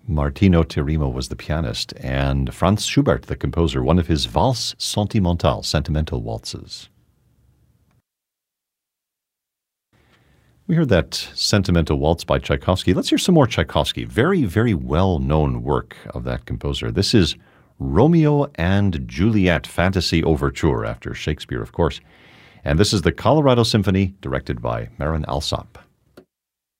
Martino Terimo was the pianist, and Franz Schubert, the composer, one of his Valse Sentimentale, sentimental waltzes. We heard that Sentimental Waltz by Tchaikovsky. Let's hear some more Tchaikovsky. Very, very well-known work of that composer. This is Romeo and Juliet Fantasy Overture, after Shakespeare, of course. And this is the Colorado Symphony, directed by Marin Alsop.